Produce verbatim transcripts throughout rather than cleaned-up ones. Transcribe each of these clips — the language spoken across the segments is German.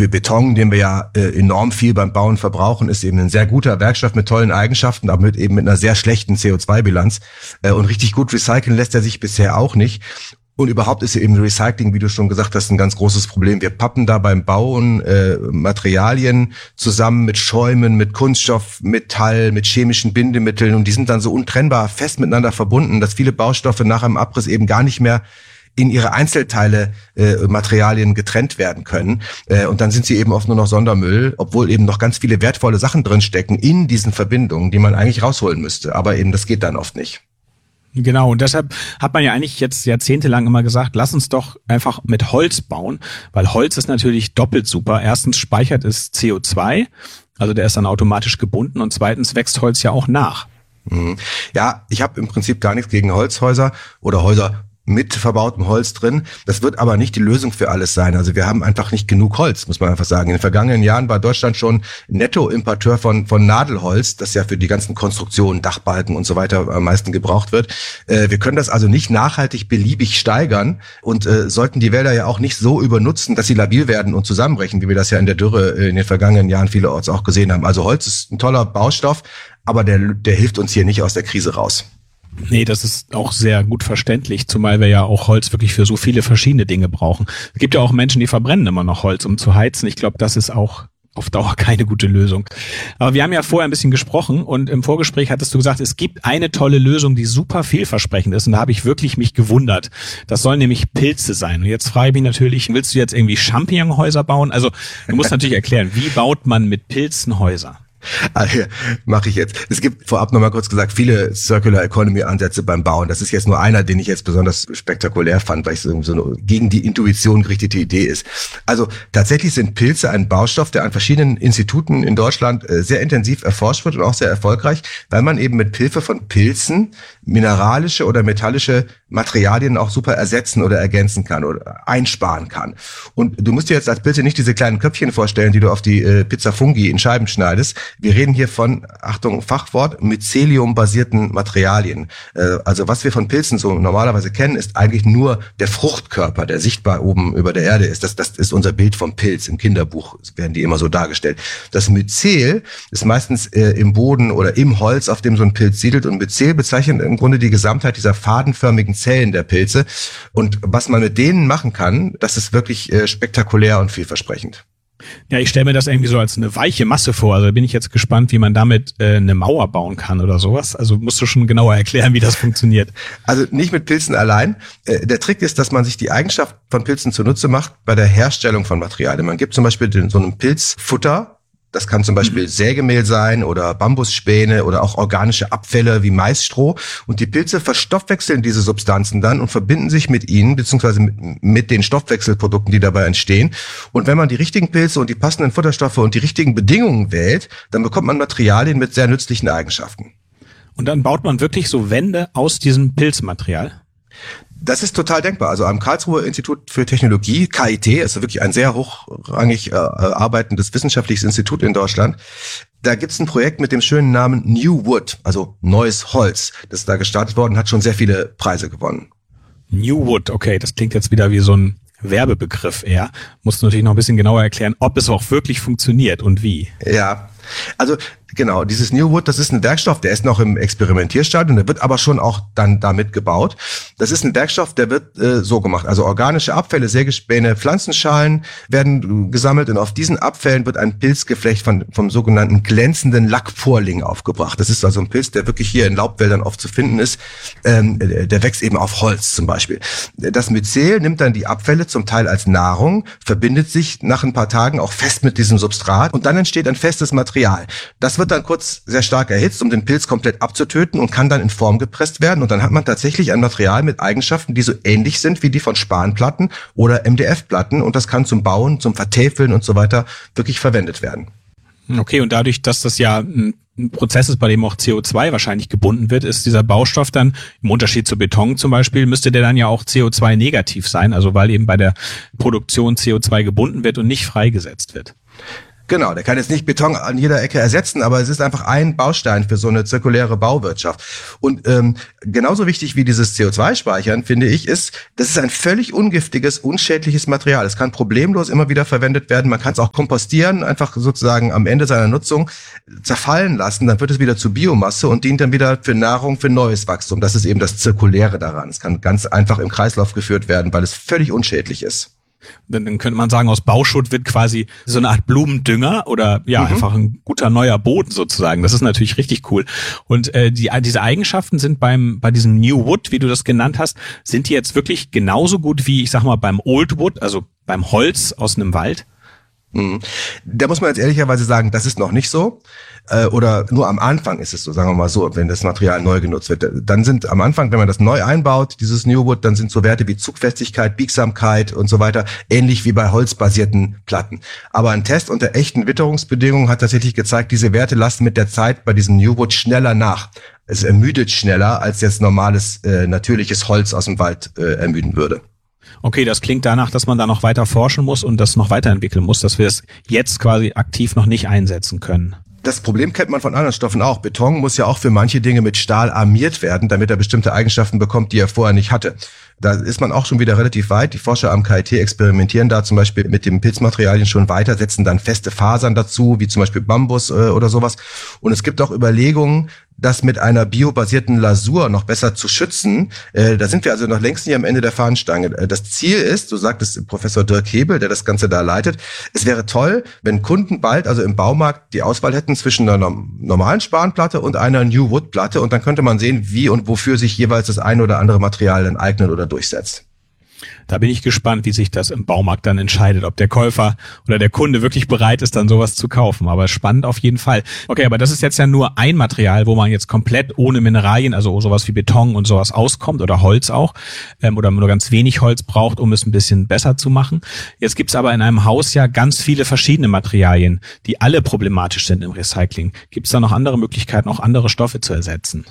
Beispiel Beton, den wir ja äh, enorm viel beim Bauen verbrauchen, ist eben ein sehr guter Werkstoff mit tollen Eigenschaften, aber mit eben mit einer sehr schlechten C O zwei Bilanz. Äh, und richtig gut recyceln lässt er sich bisher auch nicht. Und überhaupt ist eben Recycling, wie du schon gesagt hast, ein ganz großes Problem. Wir pappen da beim Bauen äh, Materialien zusammen mit Schäumen, mit Kunststoff, Metall, mit chemischen Bindemitteln und die sind dann so untrennbar fest miteinander verbunden, dass viele Baustoffe nach einem Abriss eben gar nicht mehr in ihre Einzelteile äh, Materialien getrennt werden können. Äh, und dann sind sie eben oft nur noch Sondermüll, obwohl eben noch ganz viele wertvolle Sachen drinstecken in diesen Verbindungen, die man eigentlich rausholen müsste. Aber eben das geht dann oft nicht. Genau, und deshalb hat man ja eigentlich jetzt jahrzehntelang immer gesagt, lass uns doch einfach mit Holz bauen, weil Holz ist natürlich doppelt super. Erstens speichert es C O zwei, also der ist dann automatisch gebunden und zweitens wächst Holz ja auch nach. Ja, ich habe im Prinzip gar nichts gegen Holzhäuser oder Häuser mit verbautem Holz drin. Das wird aber nicht die Lösung für alles sein. Also wir haben einfach nicht genug Holz, muss man einfach sagen. In den vergangenen Jahren war Deutschland schon Nettoimporteur von von Nadelholz, das ja für die ganzen Konstruktionen, Dachbalken und so weiter am meisten gebraucht wird. Äh, wir können das also nicht nachhaltig beliebig steigern und äh, sollten die Wälder ja auch nicht so übernutzen, dass sie labil werden und zusammenbrechen, wie wir das ja in der Dürre in den vergangenen Jahren vielerorts auch gesehen haben. Also Holz ist ein toller Baustoff, aber der der hilft uns hier nicht aus der Krise raus. Nee, das ist auch sehr gut verständlich, zumal wir ja auch Holz wirklich für so viele verschiedene Dinge brauchen. Es gibt ja auch Menschen, die verbrennen immer noch Holz, um zu heizen. Ich glaube, das ist auch auf Dauer keine gute Lösung. Aber wir haben ja vorher ein bisschen gesprochen und im Vorgespräch hattest du gesagt, es gibt eine tolle Lösung, die super vielversprechend ist und da habe ich wirklich mich gewundert. Das sollen nämlich Pilze sein. Und jetzt frage ich mich natürlich, willst du jetzt irgendwie Champignonhäuser bauen? Also du musst natürlich erklären, wie baut man mit Pilzen Häuser? Also, mache ich jetzt. Es gibt vorab nochmal kurz gesagt viele Circular Economy Ansätze beim Bauen. Das ist jetzt nur einer, den ich jetzt besonders spektakulär fand, weil es so eine gegen die Intuition gerichtete Idee ist. Also tatsächlich sind Pilze ein Baustoff, der an verschiedenen Instituten in Deutschland sehr intensiv erforscht wird und auch sehr erfolgreich, weil man eben mit Hilfe von Pilzen mineralische oder metallische Materialien auch super ersetzen oder ergänzen kann oder einsparen kann. Und du musst dir jetzt als Pilze nicht diese kleinen Köpfchen vorstellen, die du auf die äh, Pizza Fungi in Scheiben schneidest. Wir reden hier von, Achtung, Fachwort, Mycelium-basierten Materialien. Äh, also was wir von Pilzen so normalerweise kennen, ist eigentlich nur der Fruchtkörper, der sichtbar oben über der Erde ist. Das, das ist unser Bild vom Pilz. Im Kinderbuch werden die immer so dargestellt. Das Myzel ist meistens äh, im Boden oder im Holz, auf dem so ein Pilz siedelt. Und Myzel bezeichnet im Grunde die Gesamtheit dieser fadenförmigen Zellen der Pilze. Und was man mit denen machen kann, das ist wirklich äh, spektakulär und vielversprechend. Ja, ich stelle mir das irgendwie so als eine weiche Masse vor. Also bin ich jetzt gespannt, wie man damit äh, eine Mauer bauen kann oder sowas. Also musst du schon genauer erklären, wie das funktioniert. Also nicht mit Pilzen allein. Äh, der Trick ist, dass man sich die Eigenschaft von Pilzen zunutze macht bei der Herstellung von Materialien. Man gibt zum Beispiel den, so einem Pilzfutter. Das kann zum Beispiel Sägemehl sein oder Bambusspäne oder auch organische Abfälle wie Maisstroh. Und die Pilze verstoffwechseln diese Substanzen dann und verbinden sich mit ihnen, beziehungsweise mit, mit den Stoffwechselprodukten, die dabei entstehen. Und wenn man die richtigen Pilze und die passenden Futterstoffe und die richtigen Bedingungen wählt, dann bekommt man Materialien mit sehr nützlichen Eigenschaften. Und dann baut man wirklich so Wände aus diesem Pilzmaterial? Das ist total denkbar. Also am Karlsruher Institut für Technologie, K I T, ist wirklich ein sehr hochrangig äh, arbeitendes wissenschaftliches Institut in Deutschland. Da gibt's ein Projekt mit dem schönen Namen New Wood, also neues Holz. Das ist da gestartet worden, hat schon sehr viele Preise gewonnen. New Wood, okay, das klingt jetzt wieder wie so ein Werbebegriff eher. Musst du natürlich noch ein bisschen genauer erklären, ob es auch wirklich funktioniert und wie. Ja, also genau, dieses New Wood, das ist ein Werkstoff, der ist noch im Experimentierstadium, der wird aber schon auch dann damit gebaut. Das ist ein Werkstoff, der wird äh, so gemacht, also organische Abfälle, Sägespäne, Pflanzenschalen werden gesammelt und auf diesen Abfällen wird ein Pilzgeflecht von, vom sogenannten glänzenden Lackporling aufgebracht. Das ist also ein Pilz, der wirklich hier in Laubwäldern oft zu finden ist. Ähm, der wächst eben auf Holz zum Beispiel. Das Myzel nimmt dann die Abfälle zum Teil als Nahrung, verbindet sich nach ein paar Tagen auch fest mit diesem Substrat und dann entsteht ein festes Material. Das wird dann kurz sehr stark erhitzt, um den Pilz komplett abzutöten und kann dann in Form gepresst werden. Und dann hat man tatsächlich ein Material mit Eigenschaften, die so ähnlich sind wie die von Spanplatten oder M D F-Platten. Und das kann zum Bauen, zum Vertäfeln und so weiter wirklich verwendet werden. Okay, und dadurch, dass das ja ein Prozess ist, bei dem auch C O zwei wahrscheinlich gebunden wird, ist dieser Baustoff dann, im Unterschied zu Beton zum Beispiel, müsste der dann ja auch C O zwei negativ sein, also weil eben bei der Produktion C O zwei gebunden wird und nicht freigesetzt wird. Genau, der kann jetzt nicht Beton an jeder Ecke ersetzen, aber es ist einfach ein Baustein für so eine zirkuläre Bauwirtschaft. Und ähm, genauso wichtig wie dieses C O zwei Speichern, finde ich, ist, das ist ein völlig ungiftiges, unschädliches Material. Es kann problemlos immer wieder verwendet werden. Man kann es auch kompostieren, einfach sozusagen am Ende seiner Nutzung zerfallen lassen. Dann wird es wieder zu Biomasse und dient dann wieder für Nahrung, für neues Wachstum. Das ist eben das Zirkuläre daran. Es kann ganz einfach im Kreislauf geführt werden, weil es völlig unschädlich ist. Dann, dann könnte man sagen, aus Bauschutt wird quasi so eine Art Blumendünger oder ja, mhm. einfach ein guter neuer Boden sozusagen. Das ist natürlich richtig cool. Und äh, die, diese Eigenschaften sind beim bei diesem New Wood, wie du das genannt hast, sind die jetzt wirklich genauso gut wie, ich sag mal, beim Old Wood, also beim Holz aus einem Wald? Mhm. Da muss man jetzt ehrlicherweise sagen, das ist noch nicht so. Äh, oder nur am Anfang ist es so, sagen wir mal so, wenn das Material neu genutzt wird. Dann sind am Anfang, wenn man das neu einbaut, dieses New Wood, dann sind so Werte wie Zugfestigkeit, Biegsamkeit und so weiter ähnlich wie bei holzbasierten Platten. Aber ein Test unter echten Witterungsbedingungen hat tatsächlich gezeigt, diese Werte lassen mit der Zeit bei diesem New Wood schneller nach. Es ermüdet schneller, als jetzt normales, äh, natürliches Holz aus dem Wald äh, ermüden würde. Okay, das klingt danach, dass man da noch weiter forschen muss und das noch weiterentwickeln muss, dass wir es jetzt quasi aktiv noch nicht einsetzen können. Das Problem kennt man von anderen Stoffen auch. Beton muss ja auch für manche Dinge mit Stahl armiert werden, damit er bestimmte Eigenschaften bekommt, die er vorher nicht hatte. Da ist man auch schon wieder relativ weit. Die Forscher am K I T experimentieren da zum Beispiel mit den Pilzmaterialien schon weiter, setzen dann feste Fasern dazu, wie zum Beispiel Bambus äh, oder sowas. Und es gibt auch Überlegungen, das mit einer biobasierten Lasur noch besser zu schützen. Äh, da sind wir also noch längst nicht am Ende der Fahnenstange. Das Ziel ist, so sagt es Professor Dirk Hebel, der das Ganze da leitet, es wäre toll, wenn Kunden bald, also im Baumarkt, die Auswahl hätten zwischen einer normalen Spanplatte und einer New Wood Platte und dann könnte man sehen, wie und wofür sich jeweils das eine oder andere Material dann eignet oder durchsetzt. Da bin ich gespannt, wie sich das im Baumarkt dann entscheidet, ob der Käufer oder der Kunde wirklich bereit ist, dann sowas zu kaufen. Aber spannend auf jeden Fall. Okay, aber das ist jetzt ja nur ein Material, wo man jetzt komplett ohne Mineralien, also sowas wie Beton und sowas auskommt oder Holz auch, ähm, oder nur ganz wenig Holz braucht, um es ein bisschen besser zu machen. Jetzt gibt's aber in einem Haus ja ganz viele verschiedene Materialien, die alle problematisch sind im Recycling. Gibt's da noch andere Möglichkeiten, auch andere Stoffe zu ersetzen?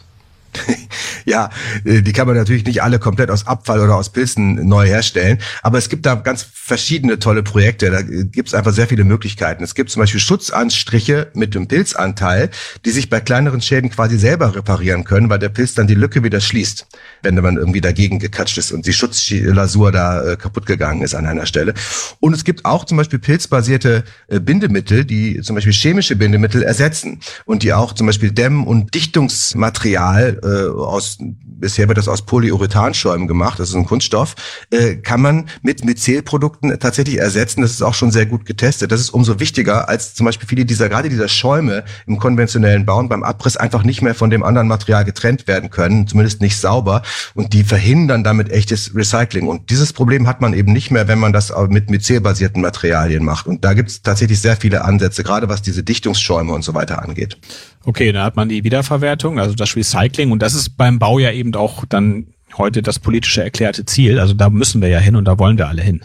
Ja, die kann man natürlich nicht alle komplett aus Abfall oder aus Pilzen neu herstellen, aber es gibt da ganz verschiedene tolle Projekte, da gibt es einfach sehr viele Möglichkeiten. Es gibt zum Beispiel Schutzanstriche mit dem Pilzanteil, die sich bei kleineren Schäden quasi selber reparieren können, weil der Pilz dann die Lücke wieder schließt, wenn man irgendwie dagegen gekatscht ist und die Schutzlasur da kaputt gegangen ist an einer Stelle. Und es gibt auch zum Beispiel pilzbasierte Bindemittel, die zum Beispiel chemische Bindemittel ersetzen und die auch zum Beispiel Dämm- und Dichtungsmaterial äh, aus, bisher wird das aus Polyurethanschäumen gemacht, das ist ein Kunststoff, äh, kann man mit Myzelprodukten tatsächlich ersetzen. Das ist auch schon sehr gut getestet. Das ist umso wichtiger, als zum Beispiel viele dieser, gerade dieser Schäume im konventionellen Bauen beim Abriss einfach nicht mehr von dem anderen Material getrennt werden können, zumindest nicht sauber, und die verhindern damit echtes Recycling. Und dieses Problem hat man eben nicht mehr, wenn man das mit myzelbasierten Materialien macht. Und da gibt es tatsächlich sehr viele Ansätze, gerade was diese Dichtungsschäume und so weiter angeht. Okay, da hat man die Wiederverwertung, also das Recycling, und das ist beim Bau ja eben auch dann heute das politische erklärte Ziel. Also da müssen wir ja hin und da wollen wir alle hin.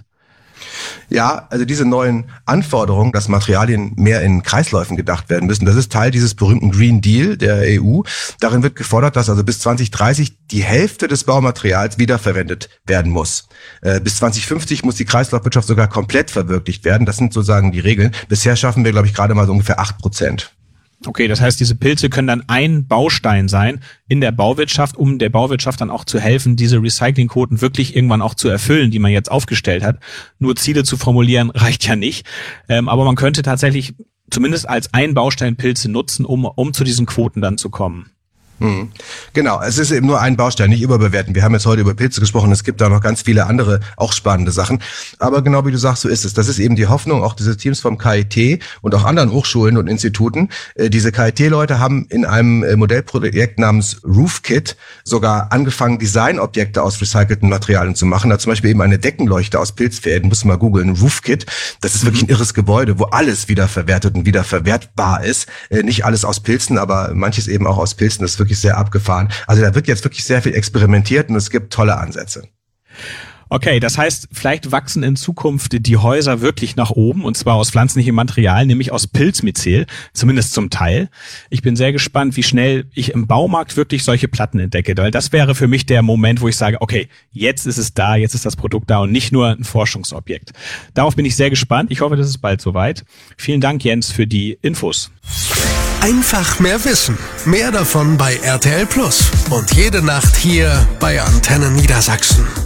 Ja, also diese neuen Anforderungen, dass Materialien mehr in Kreisläufen gedacht werden müssen, das ist Teil dieses berühmten Green Deal der E U. Darin wird gefordert, dass also bis zwanzig dreißig die Hälfte des Baumaterials wiederverwendet werden muss. Äh, bis zwanzig fünfzig muss die Kreislaufwirtschaft sogar komplett verwirklicht werden. Das sind sozusagen die Regeln. Bisher schaffen wir, glaube ich, gerade mal so ungefähr acht Prozent. Okay, das heißt, diese Pilze können dann ein Baustein sein in der Bauwirtschaft, um der Bauwirtschaft dann auch zu helfen, diese Recyclingquoten wirklich irgendwann auch zu erfüllen, die man jetzt aufgestellt hat. Nur Ziele zu formulieren reicht ja nicht. Ähm, aber man könnte tatsächlich zumindest als ein Baustein Pilze nutzen, um, um zu diesen Quoten dann zu kommen. Hm. Genau, es ist eben nur ein Baustein, nicht überbewerten. Wir haben jetzt heute über Pilze gesprochen, es gibt da noch ganz viele andere, auch spannende Sachen. Aber genau wie du sagst, so ist es. Das ist eben die Hoffnung, auch diese Teams vom K I T und auch anderen Hochschulen und Instituten. Äh, diese K I T-Leute haben in einem äh, Modellprojekt namens RoofKit sogar angefangen, Designobjekte aus recycelten Materialien zu machen. Da zum Beispiel eben eine Deckenleuchte aus Pilzfäden, musst du mal googeln, RoofKit. Das ist wirklich ein irres Gebäude, wo alles wieder verwertet und wieder verwertbar ist. Äh, nicht alles aus Pilzen, aber manches eben auch aus Pilzen. Das ist wirklich sehr abgefahren. Also da wird jetzt wirklich sehr viel experimentiert und es gibt tolle Ansätze. Okay, das heißt, vielleicht wachsen in Zukunft die Häuser wirklich nach oben, und zwar aus pflanzlichem Material, nämlich aus Pilzmyzel, zumindest zum Teil. Ich bin sehr gespannt, wie schnell ich im Baumarkt wirklich solche Platten entdecke, weil das wäre für mich der Moment, wo ich sage, okay, jetzt ist es da, jetzt ist das Produkt da und nicht nur ein Forschungsobjekt. Darauf bin ich sehr gespannt. Ich hoffe, das ist bald soweit. Vielen Dank, Jens, für die Infos. Einfach mehr wissen. Mehr davon bei R T L Plus. Und jede Nacht hier bei Antenne Niedersachsen.